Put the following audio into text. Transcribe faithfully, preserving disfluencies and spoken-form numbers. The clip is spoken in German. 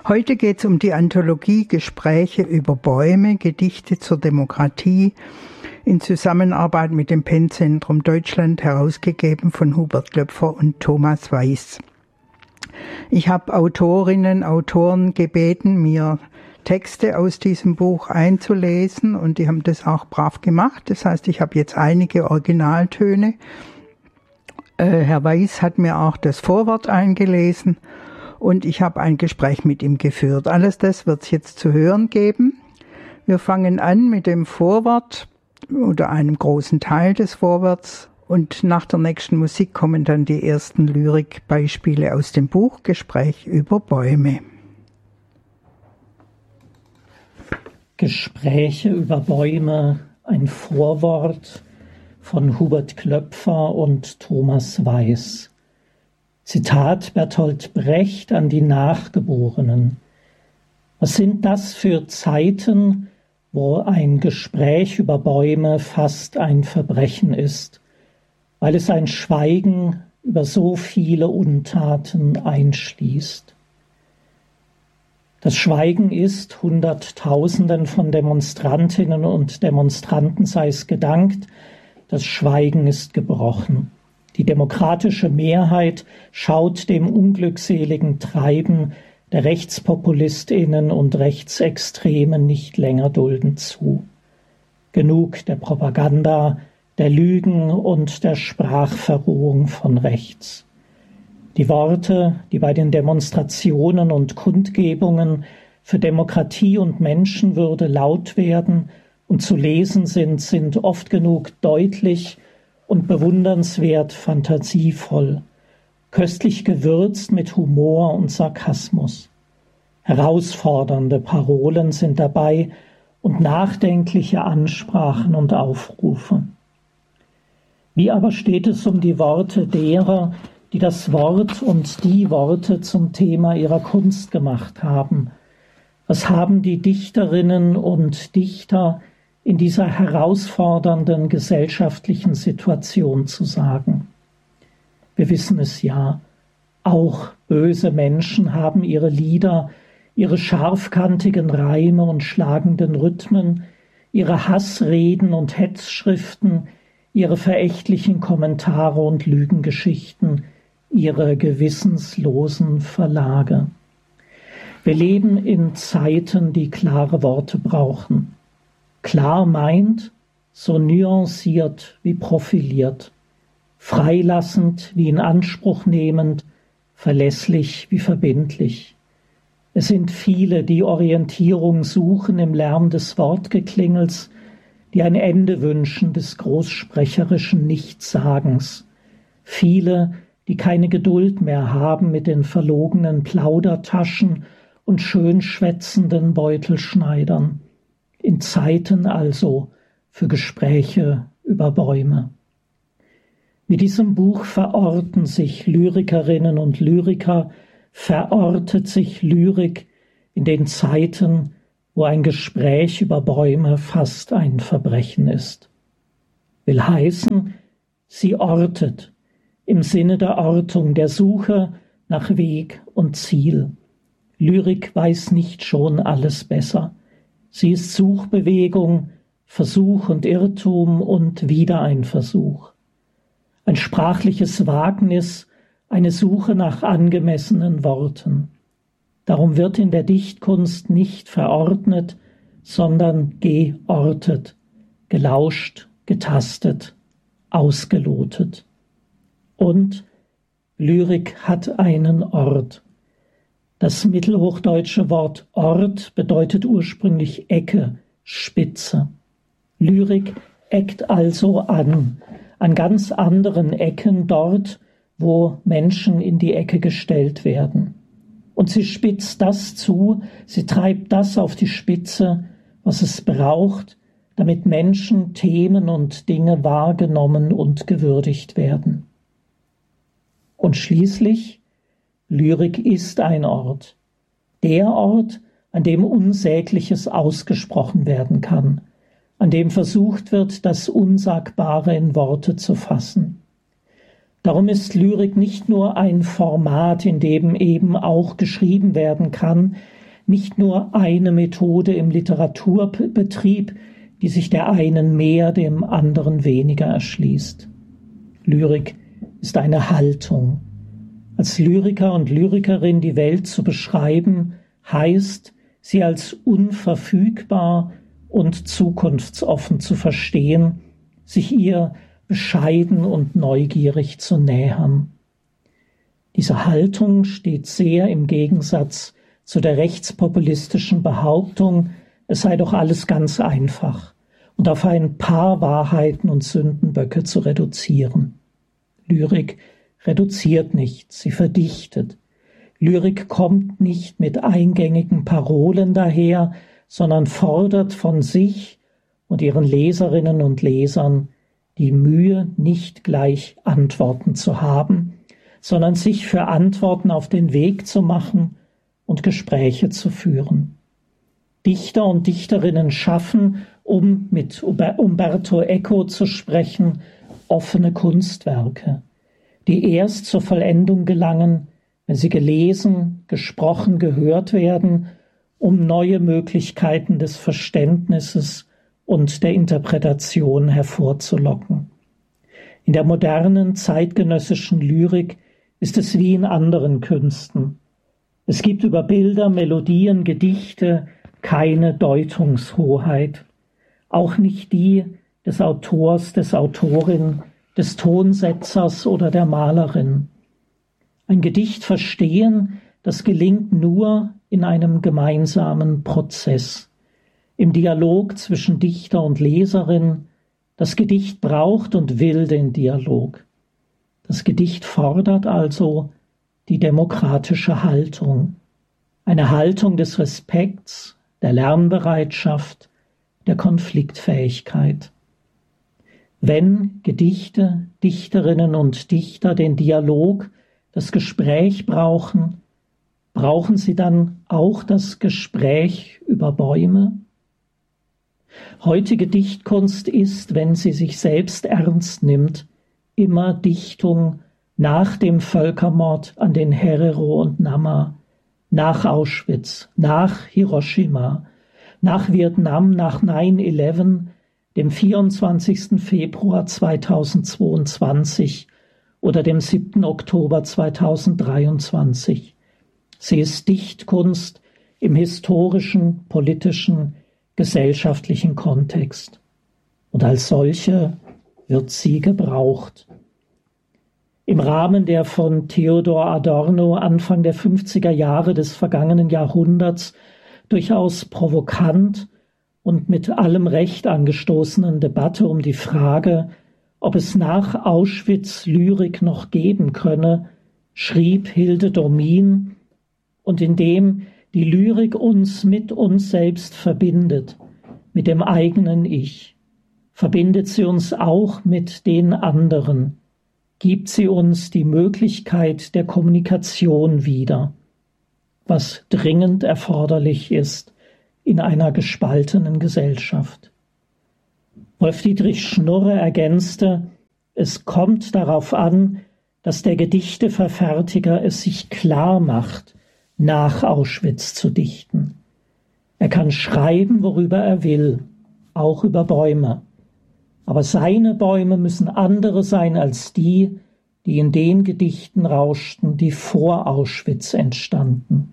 Heute geht es um die Anthologie Gespräche über Bäume, Gedichte zur Demokratie in Zusammenarbeit mit dem PEN-Zentrum Deutschland, herausgegeben von Hubert Klöpfer und Thomas Weiß. Ich habe Autorinnen, Autoren gebeten, mir Texte aus diesem Buch einzulesen, und die haben das auch brav gemacht. Das heißt, ich habe jetzt einige Originaltöne. Äh, Herr Weiß hat mir auch das Vorwort eingelesen und ich habe ein Gespräch mit ihm geführt. Alles das wird es jetzt zu hören geben. Wir fangen an mit dem Vorwort oder einem großen Teil des Vorworts, und nach der nächsten Musik kommen dann die ersten Lyrikbeispiele aus dem Buch Gespräch über Bäume. Gespräche über Bäume, ein Vorwort von Hubert Klöpfer und Thomas Weiß. Zitat Bertolt Brecht an die Nachgeborenen. Was sind das für Zeiten, wo ein Gespräch über Bäume fast ein Verbrechen ist, weil es ein Schweigen über so viele Untaten einschließt. Das Schweigen ist, Hunderttausenden von Demonstrantinnen und Demonstranten sei es gedankt, das Schweigen ist gebrochen. Die demokratische Mehrheit schaut dem unglückseligen Treiben der RechtspopulistInnen und Rechtsextremen nicht länger duldend zu. Genug der Propaganda, der Lügen und der Sprachverrohung von rechts. Die Worte, die bei den Demonstrationen und Kundgebungen für Demokratie und Menschenwürde laut werden und zu lesen sind, sind oft genug deutlich und bewundernswert fantasievoll, köstlich gewürzt mit Humor und Sarkasmus. Herausfordernde Parolen sind dabei und nachdenkliche Ansprachen und Aufrufe. Wie aber steht es um die Worte derer, die das Wort und die Worte zum Thema ihrer Kunst gemacht haben? Was haben die Dichterinnen und Dichter in dieser herausfordernden gesellschaftlichen Situation zu sagen? Wir wissen es ja, auch böse Menschen haben ihre Lieder, ihre scharfkantigen Reime und schlagenden Rhythmen, ihre Hassreden und Hetzschriften, ihre verächtlichen Kommentare und Lügengeschichten, ihre gewissenslosen Verlage. Wir leben in Zeiten, die klare Worte brauchen. Klar meint, so nuanciert wie profiliert, freilassend wie in Anspruch nehmend, verlässlich wie verbindlich. Es sind viele, die Orientierung suchen im Lärm des Wortgeklingels, die ein Ende wünschen des großsprecherischen Nichtsagens. Viele, die keine Geduld mehr haben mit den verlogenen Plaudertaschen und schön schwätzenden Beutelschneidern. In Zeiten also für Gespräche über Bäume. Mit diesem Buch verorten sich Lyrikerinnen und Lyriker, verortet sich Lyrik in den Zeiten, wo ein Gespräch über Bäume fast ein Verbrechen ist. Will heißen, sie ortet im Sinne der Ortung, der Suche nach Weg und Ziel. Lyrik weiß nicht schon alles besser. Sie ist Suchbewegung, Versuch und Irrtum und wieder ein Versuch. Ein sprachliches Wagnis, eine Suche nach angemessenen Worten. Darum wird in der Dichtkunst nicht verordnet, sondern geortet, gelauscht, getastet, ausgelotet. Und Lyrik hat einen Ort. Das mittelhochdeutsche Wort Ort bedeutet ursprünglich Ecke, Spitze. Lyrik eckt also an, an ganz anderen Ecken dort, wo Menschen in die Ecke gestellt werden. Und sie spitzt das zu, sie treibt das auf die Spitze, was es braucht, damit Menschen, Themen und Dinge wahrgenommen und gewürdigt werden. Und schließlich, Lyrik ist ein Ort, der Ort, an dem Unsägliches ausgesprochen werden kann, an dem versucht wird, das Unsagbare in Worte zu fassen. Darum ist Lyrik nicht nur ein Format, in dem eben auch geschrieben werden kann, nicht nur eine Methode im Literaturbetrieb, die sich der einen mehr, dem anderen weniger erschließt. Lyrik ist eine Haltung. Als Lyriker und Lyrikerin die Welt zu beschreiben, heißt, sie als unverfügbar und zukunftsoffen zu verstehen, sich ihr bescheiden und neugierig zu nähern. Diese Haltung steht sehr im Gegensatz zu der rechtspopulistischen Behauptung, es sei doch alles ganz einfach und auf ein paar Wahrheiten und Sündenböcke zu reduzieren. Lyrik reduziert nicht, sie verdichtet. Lyrik kommt nicht mit eingängigen Parolen daher, sondern fordert von sich und ihren Leserinnen und Lesern die Mühe, nicht gleich Antworten zu haben, sondern sich für Antworten auf den Weg zu machen und Gespräche zu führen. Dichter und Dichterinnen schaffen, um mit Umberto Eco zu sprechen, offene Kunstwerke, die erst zur Vollendung gelangen, wenn sie gelesen, gesprochen, gehört werden, um neue Möglichkeiten des Verständnisses und der Interpretation hervorzulocken. In der modernen zeitgenössischen Lyrik ist es wie in anderen Künsten. Es gibt über Bilder, Melodien, Gedichte keine Deutungshoheit, auch nicht die des Autors, des Autorin, des Tonsetzers oder der Malerin. Ein Gedicht verstehen, das gelingt nur in einem gemeinsamen Prozess, im Dialog zwischen Dichter und Leserin. Das Gedicht braucht und will den Dialog. Das Gedicht fordert also die demokratische Haltung, eine Haltung des Respekts, der Lernbereitschaft, der Konfliktfähigkeit. Wenn Gedichte, Dichterinnen und Dichter den Dialog, das Gespräch brauchen, brauchen sie dann auch das Gespräch über Bäume? Heutige Dichtkunst ist, wenn sie sich selbst ernst nimmt, immer Dichtung nach dem Völkermord an den Herero und Nama, nach Auschwitz, nach Hiroshima, nach Vietnam, nach nine eleven, dem vierundzwanzigsten Februar zweitausendzweiundzwanzig oder dem siebten Oktober zweitausenddreiundzwanzig. Sie ist Dichtkunst im historischen, politischen, gesellschaftlichen Kontext. Und als solche wird sie gebraucht. Im Rahmen der von Theodor Adorno Anfang der fünfziger Jahre des vergangenen Jahrhunderts durchaus provokant und mit allem Recht angestoßenen Debatte um die Frage, ob es nach Auschwitz Lyrik noch geben könne, schrieb Hilde Domin, und indem die Lyrik uns mit uns selbst verbindet, mit dem eigenen Ich, verbindet sie uns auch mit den anderen, gibt sie uns die Möglichkeit der Kommunikation wieder, was dringend erforderlich ist in einer gespaltenen Gesellschaft. Wolf-Dietrich Schnurre ergänzte, es kommt darauf an, dass der Gedichteverfertiger es sich klar macht, nach Auschwitz zu dichten. Er kann schreiben, worüber er will, auch über Bäume. Aber seine Bäume müssen andere sein als die, die in den Gedichten rauschten, die vor Auschwitz entstanden.